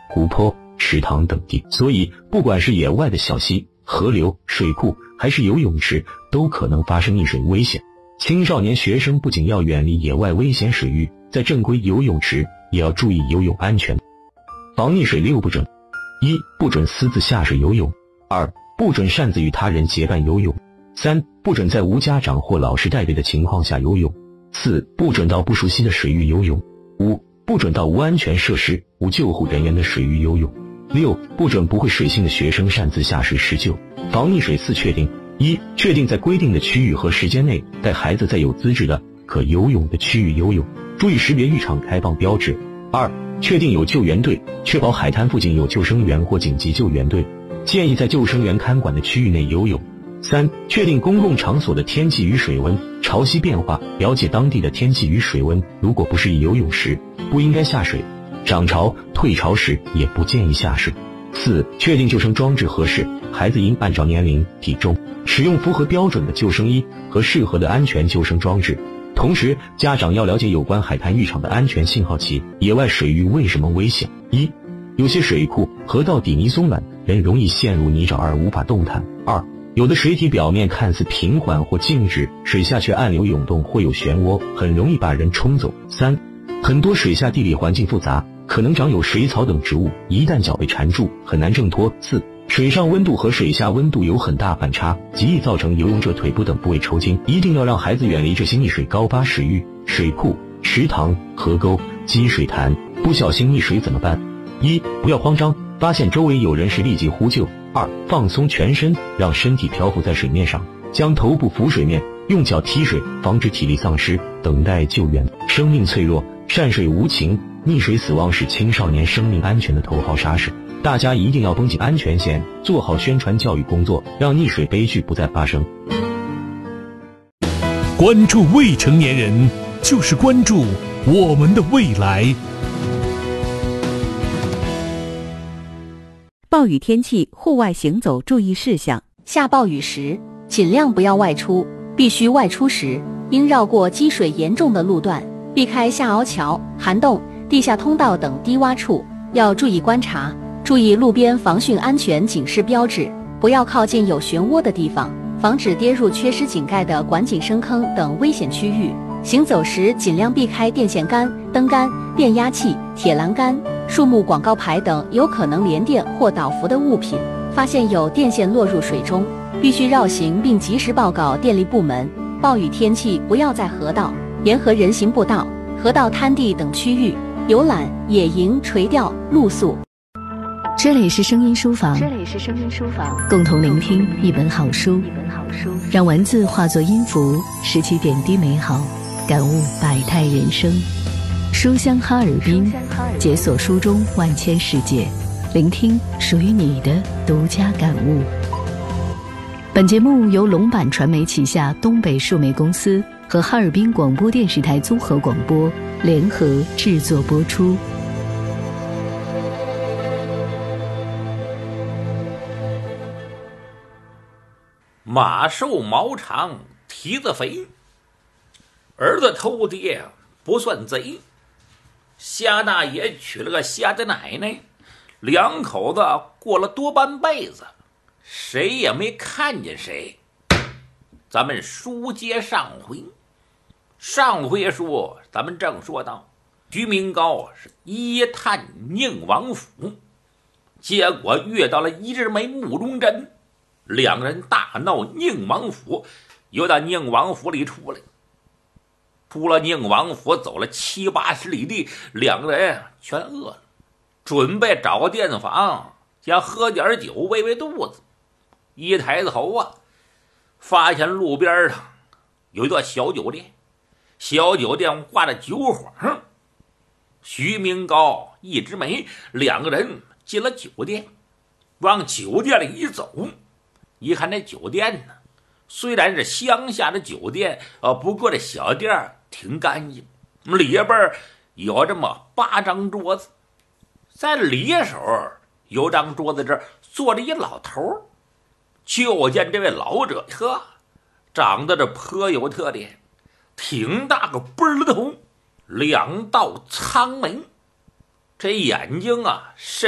湖泊、池塘等地。所以不管是野外的小溪、河流、水库，还是游泳池，都可能发生溺水危险。青少年学生不仅要远离野外危险水域，在正规游泳池也要注意游泳安全。防溺水6不准： 1. 不准私自下水游泳； 2. 不准擅自与他人结伴游泳； 3. 不准在无家长或老师带队的情况下游泳； 4. 不准到不熟悉的水域游泳； 5. 不准到无安全设施、无救护人员的水域游泳； 6. 不准不会水性的学生擅自下水施救。防溺水4确定： 1. 确定在规定的区域和时间内带孩子在有资质的可游泳的区域游泳，注意识别浴场开放标志。2. 确定有救援队，确保海滩附近有救生员或紧急救援队，建议在救生员看管的区域内游泳。3. 确定公共场所的天气与水温，潮汐变化，了解当地的天气与水温，如果不适宜游泳时，不应该下水；涨潮、退潮时也不建议下水。4. 确定救生装置合适，孩子应按照年龄、体重，使用符合标准的救生衣和适合的安全救生装置。同时，家长要了解有关海滩浴场的安全信号旗。野外水域为什么危险？1. 有些水库、河道底泥松软，人容易陷入泥沼而无法动弹。2. 有的水体表面看似平缓或静止，水下却暗流涌动或有漩涡，很容易把人冲走。3. 很多水下地理环境复杂，可能长有水草等植物，一旦脚被缠住，很难挣脱。4. 水上温度和水下温度有很大反差，极易造成游泳者腿部等部位抽筋。一定要让孩子远离这些溺水高发水域、水库、池塘、河沟、积水潭。不小心溺水怎么办？1. 不要慌张，发现周围有人时立即呼救。2. 放松全身，让身体漂浮在水面上，将头部浮水面，用脚踢水，防止体力丧失，等待救援。生命脆弱，善水无情，溺水死亡是青少年生命安全的头号杀手。大家一定要绷紧安全线，做好宣传教育工作，让溺水悲剧不再发生。 关注未成年人，就是关注我们的未来。 暴雨天气，户外行走注意事项： 下暴雨时，尽量不要外出，必须外出时，应绕过积水严重的路段，避开下凹桥、涵洞、地下通道等低洼处，要注意观察。注意路边防汛安全警示标志，不要靠近有漩涡的地方，防止跌入缺失井盖的管井深坑等危险区域。行走时尽量避开电线杆、灯杆、变压器、铁栏杆、树木广告牌等有可能连电或导浮的物品。发现有电线落入水中，必须绕行并及时报告电力部门。暴雨天气不要在河道、沿河人行步道、河道滩地等区域游览、野营、垂钓、露宿。 这里是声音书房，共同聆听一本好书，让文字化作音符，拾起点滴美好，感悟百态人生。书香哈尔滨，解锁书中万千世界，聆听属于你的独家感悟。本节目由龙版传媒旗下东北数媒公司和哈尔滨广播电视台综合广播联合制作播出。 马瘦毛长蹄子肥，儿子偷爹不算贼。夏大爷娶了个夏大奶奶，两口子过了多半辈子，谁也没看见谁。咱们书接上回，上回书咱们正说到，徐明高是一探宁王府，结果遇到了一日梅慕容珍，两人大闹宁王府，又到宁王府里出来。出了宁王府，走了70、80里地，两个人全饿了，准备找个店房想喝点酒慰慰肚子。一抬头啊，发现路边上有一座小酒店，小酒店挂着酒幌。徐明高、一枝梅两个人进了酒店，往酒店里一走，一看这酒店呢，虽然是乡下的酒店，不过这小店挺干净，里边有这么8张桌子，在里手有张桌子这儿坐着一老头，就见这位老者长得这颇有特点，挺大个背儿头，2道苍眉，这眼睛啊深